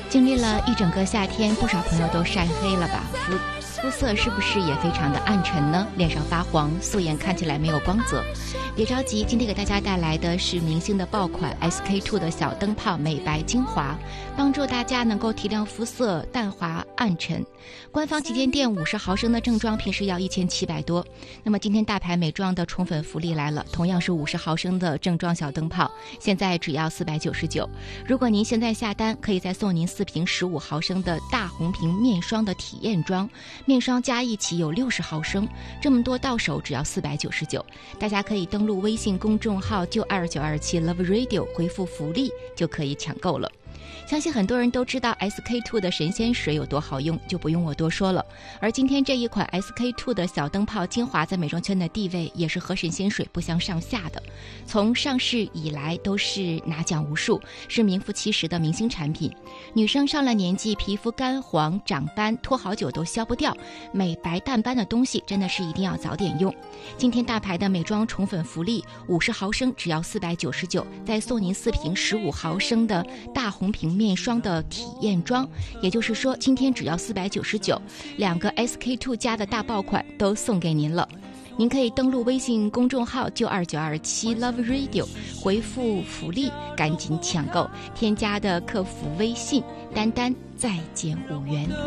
经历了一整个夏天，不少朋友都晒黑了吧？肤色是不是也非常的暗沉呢？脸上发黄，素颜看起来没有光泽。别着急，今天给大家带来的是明星的爆款 SK-II 的小灯泡美白精华，帮助大家能够提亮肤色，淡化暗沉。官方旗舰店50毫升的正装平时要1700多，那么今天大牌美妆的宠粉福利来了，同样是50毫升的正装小灯泡，现在只要499。如果您现在下单，可以再送您4瓶15毫升的大红瓶面霜的体验装，面霜加一起有60毫升，这么多到手只要499。大家可以登录微信公众号92927 Love Radio 回复福利就可以抢购了。相信很多人都知道 SK-II 的神仙水有多好用，就不用我多说了。而今天这一款 SK-II 的小灯泡精华在美妆圈的地位也是和神仙水不相上下的，从上市以来都是拿奖无数，是名副其实的明星产品。女生上了年纪，皮肤干黄长斑拖好久都消不掉，美白淡斑的东西真的是一定要早点用。今天大牌的美妆宠粉福利50毫升只要499，再送您4瓶15毫升的大红瓶面霜的体验装，也就是说今天只要499，两个 SK-II 家的大爆款都送给您了。您可以登录微信公众号92927 Love Radio 回复福利赶紧抢购，添加的客服微信丹丹再减5元。